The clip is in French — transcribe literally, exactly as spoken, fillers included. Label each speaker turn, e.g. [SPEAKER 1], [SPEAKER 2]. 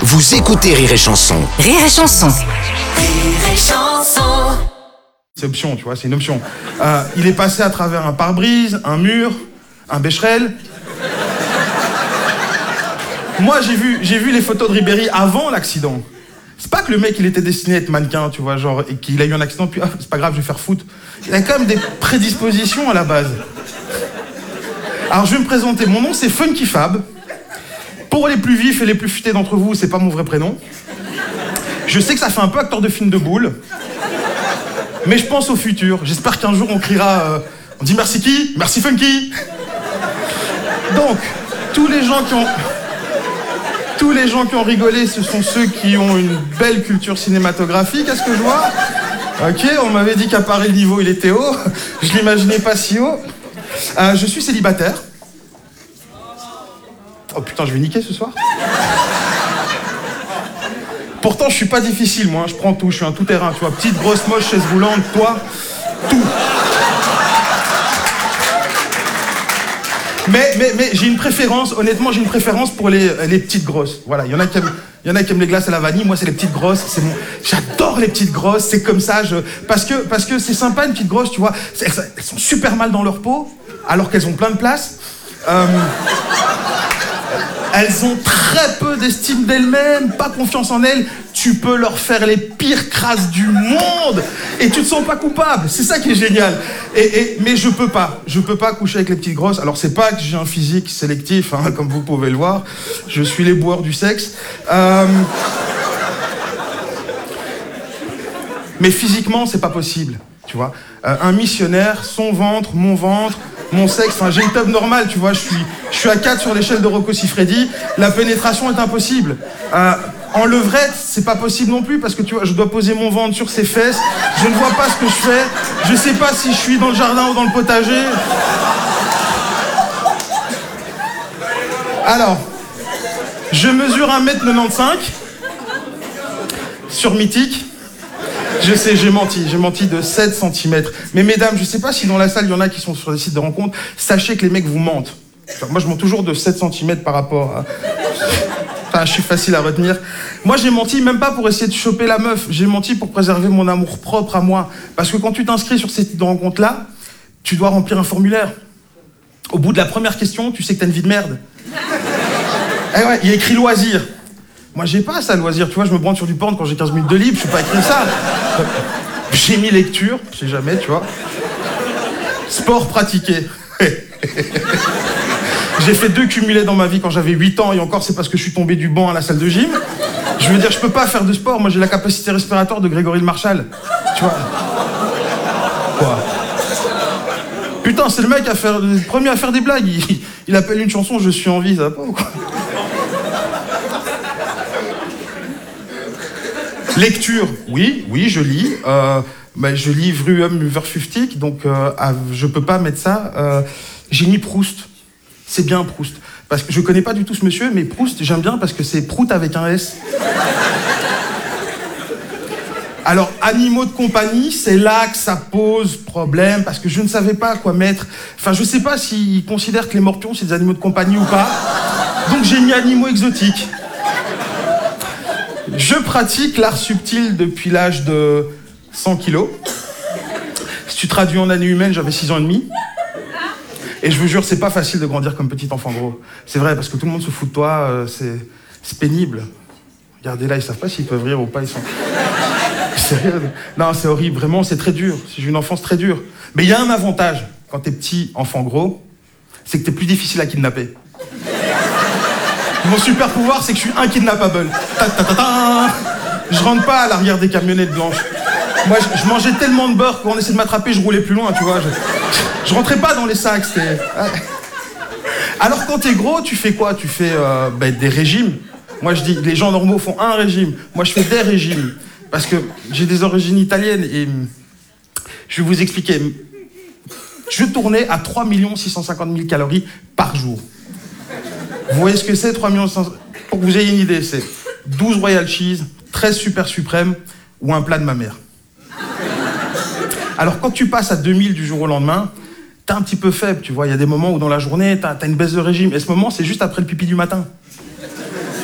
[SPEAKER 1] Vous écoutez Rire et Chanson.
[SPEAKER 2] Rire et Chanson. Rire et Chanson.
[SPEAKER 3] C'est option, tu vois, c'est une option. Euh, il est passé à travers un pare-brise, un mur, un bécherel. Moi, j'ai vu, j'ai vu les photos de Ribéry avant l'accident. C'est pas que le mec, il était destiné à être mannequin, tu vois, genre, et qu'il a eu un accident, puis ah, c'est pas grave, je vais faire foot. Il a quand même des prédispositions à la base. Alors, je vais me présenter. Mon nom, c'est Funky Fab. Pour les plus vifs et les plus futés d'entre vous, c'est pas mon vrai prénom. Je sais que ça fait un peu acteur de film de boule. Mais je pense au futur. J'espère qu'un jour, on criera... Euh, on dit merci qui? Merci Funky. Donc, tous les gens qui ont... Tous les gens qui ont rigolé, ce sont ceux qui ont une belle culture cinématographique, est-ce que je vois? Ok, on m'avait dit qu'à Paris, le niveau, il était haut. Je l'imaginais pas si haut. Euh, je suis célibataire. Oh putain, je vais niquer ce soir. Pourtant, je suis pas difficile, moi. Je prends tout, je suis un tout-terrain, tu vois. Petite, grosse, moche, chaise roulante, toi, tout. Mais, mais, mais j'ai une préférence, honnêtement, j'ai une préférence pour les, les petites grosses. Voilà, il y en a qui aiment, il y en a qui aiment les glaces à la vanille, moi c'est les petites grosses, c'est mon... J'adore les petites grosses, c'est comme ça, je... parce que parce que c'est sympa une petite grosse, tu vois, elles, elles sont super mal dans leur peau, alors qu'elles ont plein de place. Euh... Elles ont très peu d'estime d'elles-mêmes, pas confiance en elles. Tu peux leur faire les pires crasses du monde et tu te sens pas coupable. C'est ça qui est génial. Et, et, mais je peux pas. Je peux pas coucher avec les petites grosses. Alors c'est pas que j'ai un physique sélectif, hein, comme vous pouvez le voir. Je suis les boueurs du sexe. Euh... Mais physiquement, c'est pas possible. Tu vois, euh, un missionnaire, son ventre, mon ventre, mon sexe, enfin j'ai une table normale, tu vois, je suis, je suis à quatre sur l'échelle de Rocco Siffredi, la pénétration est impossible. Euh, en levrette, c'est pas possible non plus, parce que tu vois, je dois poser mon ventre sur ses fesses, je ne vois pas ce que je fais, je sais pas si je suis dans le jardin ou dans le potager. Alors, je mesure un mètre quatre-vingt-quinze sur Mythique. Je sais, j'ai menti, j'ai menti de sept centimètres. Mais mesdames, je sais pas si dans la salle, il y en a qui sont sur des sites de rencontres, sachez que les mecs vous mentent. Enfin, moi, je mens toujours de sept centimètres par rapport à... Enfin, je suis facile à retenir. Moi, j'ai menti même pas pour essayer de choper la meuf, j'ai menti pour préserver mon amour propre à moi. Parce que quand tu t'inscris sur ces sites de rencontres-là, tu dois remplir un formulaire. Au bout de la première question, tu sais que t'as une vie de merde. Eh ouais, il y a écrit loisir. Moi, j'ai pas ça, loisir. Tu vois, je me branle sur du porn quand j'ai quinze minutes de libre, je suis pas écrit ça. J'ai mis lecture, je sais jamais, tu vois. Sport pratiqué. J'ai fait deux cumulés dans ma vie quand j'avais huit ans, et encore, c'est parce que je suis tombé du banc à la salle de gym. Je veux dire, je peux pas faire de sport. Moi, j'ai la capacité respiratoire de Grégory Le Marchal. Tu vois. Quoi? Putain, c'est le mec à faire, le premier à faire des blagues. Il, il appelle une chanson « Je suis en vie », ça va pas ou quoi? Lecture, oui, oui, je lis. Euh, bah, je lis Vruum Verfuftig, donc euh, ah, je peux pas mettre ça. Euh, j'ai mis Proust. C'est bien Proust. Parce que je connais pas du tout ce monsieur, mais Proust, j'aime bien parce que c'est Prout avec un S. Alors, animaux de compagnie, c'est là que ça pose problème, parce que je ne savais pas quoi mettre. Enfin, je sais pas s'ils considèrent que les morpions, c'est des animaux de compagnie ou pas. Donc j'ai mis animaux exotiques. Je pratique l'art subtil depuis l'âge de cent kilos. Si tu traduis en année humaine, j'avais six ans et demi. Et je vous jure, c'est pas facile de grandir comme petit enfant gros. C'est vrai, parce que tout le monde se fout de toi, euh, c'est, c'est pénible. Regardez là, ils savent pas s'ils peuvent rire ou pas, ils sont... Sérieux? Non, c'est horrible, vraiment, c'est très dur. J'ai eu une enfance très dure. Mais il y a un avantage, quand t'es petit, enfant gros, c'est que t'es plus difficile à kidnapper. Mon super pouvoir, c'est que je suis inkidnappable. Ta, ta, ta, ta. Je rentre pas à l'arrière des camionnettes blanches. Moi, je, je mangeais tellement de beurre qu'on essaie de m'attraper, je roulais plus loin, tu vois. Je, je rentrais pas dans les sacs, c'était... Alors, quand t'es gros, tu fais quoi? Tu fais euh, ben, des régimes. Moi, je dis, les gens normaux font un régime. Moi, je fais des régimes. Parce que j'ai des origines italiennes et... Je vais vous expliquer. Je tournais à trois millions six cent cinquante mille calories par jour. Vous voyez ce que c'est, trois millions cinq cent... Pour que vous ayez une idée, c'est douze Royal Cheese, treize Super Suprême ou un plat de ma mère. Alors, quand tu passes à deux mille du jour au lendemain, t'es un petit peu faible, tu vois. Il y a des moments où dans la journée, t'as, t'as une baisse de régime. Et ce moment, c'est juste après le pipi du matin.